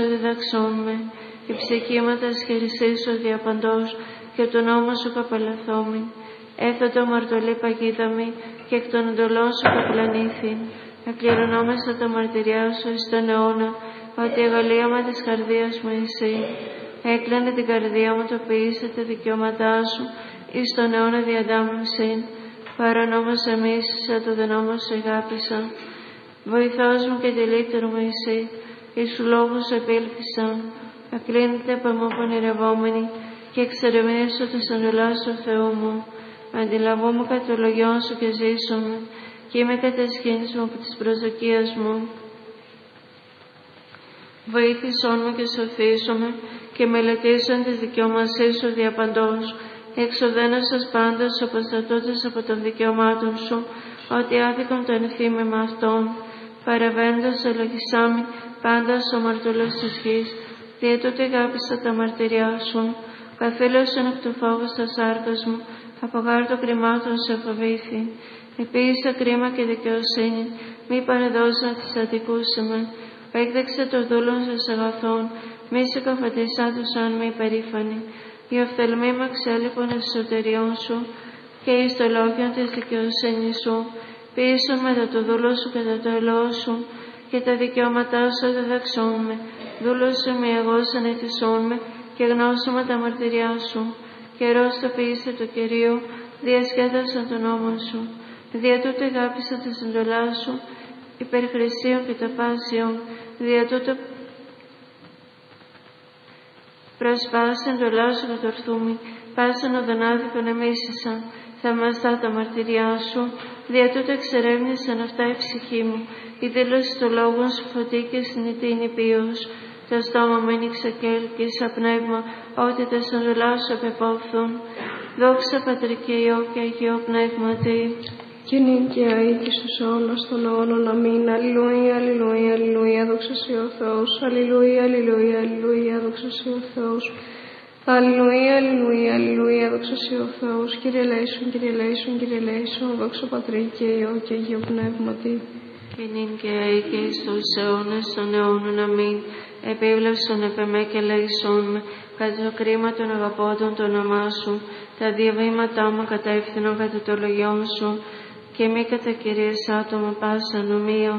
διδαξόμαι, και ψυχήματα σχερισίσου διαπαντός, και τον νόμο σου καπελαθόμην. Έφτατο μαρτωλή παγίδαμη, και εκ των εντολών σου καπλανήθην. Εκληρονόμεσα τα μαρτυριά σου εις τον αιώνα, ότι η αγαλίαμα της καρδίας μου εσύ. Έκλανε την καρδία μου, το ποιήσε τα δικαιώματά σου, εις τον αιώνα διαντάμωσιν. Παρόν όμως εμίσησα, το δε νόμο σου αγάπησα. Βοηθός μου και τελύτερο μου εσύ, εις σου λόγους σου επήλθησα. Ακλίνεται από μου πονηρευόμενη, και εξερευνήσω τις εντολάς σου Θεού μου. Αντιλαβούμε κατ' το λογιόν σου και ζήσουμε, και είμαι κατασχήνισμα από της προσδοκίας μου. Βοήθησόν με και σωθήσομαι, και μελετήσον τις δικαιομασίες σου διαπαντός. Εξοδένωσας πάντως αποστατώτες από των δικαιωμάτων σου, ότι άδικον το ενθύμε με αυτόν. Παραβαίνοντας ελογισάμι πάντα ο μαρτωλός της γης, δια τούτη αγάπησα τα μαρτυριά σου. Καθήλωσον εκ του φόβου στα σάρκας μου, από γάρτο κρυμάτων σε φοβήθη. Επίησα κρίμα και δικαιοσύνη, μη παρεδώσαν τις αδικούσιμε. Έκδεξε το δούλον σας αγαθών, μη σε καφατισάτουσαν με υπερήφανη. Η οφθαλμή μου εξέλιπον εσωτεριών σου, και εις το λόγιον της δικαιοσύνης σου. Ποιήσουν μετά το δούλο σου και το ελαιό σου, και τα δικαιώματά σου διδαξών με. Δούλος σου μη εγώ συνετισών με, και γνώσουμε τα μαρτυριά σου. Καιρός το ποιήστε το Κυρίο, διασκέδασαν τον νόμο σου. Δια τούτο αγάπησα τα εντολά σου, υπερχρησίων και τα πάσιων. Δια τούτο προσπάσε εντολά σου κατορθούμη, πάσαν οδονάδικον εμίσησαν. Θαυμαστά τα μαρτυριά σου, δια τούτο εξερεύνησαν αυτά η ψυχή μου. Η δήλωση των λόγων σου φωτί και συνητή είναι ποιος. Το στόμα μου άνοιξε και σαν πνεύμα, ότι τα εντολά σου επεπόφθουν. Δόξα Πατρί και Υιό και Αγίο Πνεύματι. Και νυν και αεί και στους αιώνας των αιώνων. Αμήν. Αλληλούια, αλληλούια, αλληλούια, δόξα σοι ο Θεός. Αλληλούια, αλληλούια, αλληλούια, δόξα σοι ο Θεός. Αλληλούια, αλληλούια, αλληλούια, δόξα σοι ο Θεός. Κύριε ελέησον, Κύριε ελέησον, Κύριε ελέησον, δόξα Πατρί και Υιό και Αγίο Πνεύματι. Και νυν και αεί και εις τους αιώνας των αιώνων. Αμήν. Επίβλεψον επ' εμέ και ελέησον με, κατά το κρίμα των αγαπώντων το όνομά σου. Τα διαβήματά μου κατεύθυνον κατά το λογιόν σου, και μη κατακυρίασα άτομα πάσα νομία.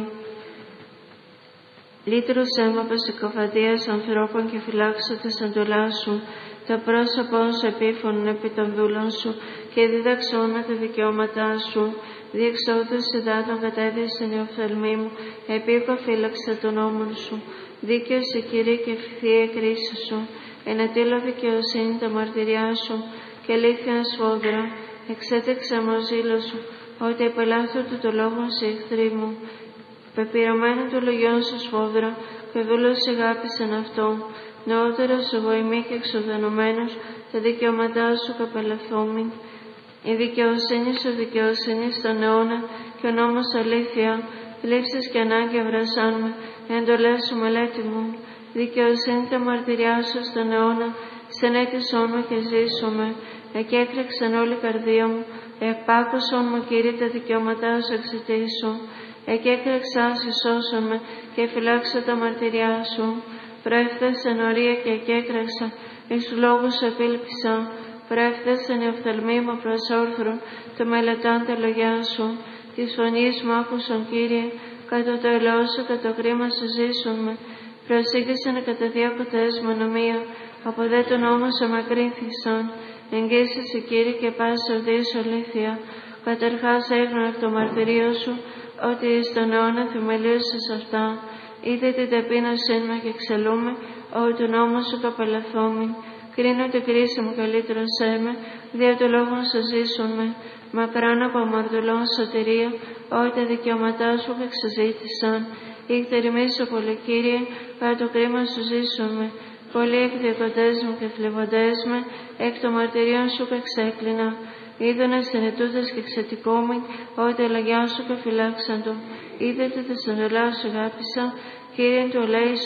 Λύτρωσέ με από συκοφαντίας ανθρώπων και φυλάξω τις εντολάς σου. Το πρόσωπό σου επίφωνον επί των δούλων σου, και δίδαξόν με τα δικαιώματά σου. Διεξόδους υδάτων κατέδυσαν η οφθαλμή μου, επίκο φύλαξε τον νόμον σου. Δίκαιος η Κύριε και ευθεία κρίση σου. Ενετήλω δικαιοσύνη τα μαρτυριά σου, και αλήθεια σφόδρα. Εξέτεξα μου ζήλο σου, ότι επελάθω του το λόγο σε εχθροί μου. Πεπειραμένο το λογιόν σου σφόδρα, και δούλος αγάπησαν αυτό. Νεότερος εγώ ημί και εξοδενωμένος, τα δικαιώματά σου καπελαθόμην. Η δικαιοσύνη σου δικαιοσύνη στον αιώνα, και ο νόμος αλήθεια. Θλίψεις και ανάγκη αυρασάν με, εντολές σου μελέτη μου. Δικαιοσύνη τα μαρτυριά σου στον αιώνα, συνέτησόν με και ζήσομαι. Εκέκρεξαν όλη η καρδία μου, εκπάκουσον μου Κύριε τα δικαιώματά σου εξαιτήσου. Εκέκρεξα συσώσον με, και φυλάξω τα μαρτυριά σου. Προέφθασαν ορία και εκέκρεξα, εις του λόγου σου επήλπισα. Προέφθασαν οι οφθαλμοί μου προς όρθρον, το μελετάν τα λογιά σου. Της φωνής μου άκουσον Κύριε, κατά το ελαιό σου, κατά το κρίμα σου ζήσουν με. Προσήγησαν κατά διάκοτες μου νομία, από δε τον νόμο σου μακρύνθησαν. Εγγύσεσαι Κύριε και πάση οδύσου αλήθεια. Καταρχάς έγνω εκ το μαρτυρίο σου, ότι εις τον αιώνα θεμελίωσες αυτά. Είδε την ταπείνωσή μου και εξελούμε, ότι τον νόμο σου καπελαθόμην. Κρίνω την κρίση μου καλύτερο σε με, δια του λόγου σου ζήσουν με. Μακράν από αμαρτωλών σωτηρία, ότι τα δικαιώματά σου εξαζήτησαν. Ηκτερημίσου πολύ Κύριε, κατά το κρίμα σου ζήσουν με. Πολλοί εκδιακοντές μου και θλιβοντές με, εκ των μαρτυρίων σου εξέκλεινα. Είδωνα συνετούτες και εξαιτικόμην, ότι τα λαγιά σου και φυλάξαντο. Είδετε τα εντολά σου αγάπησα, Κύριε του ελέησον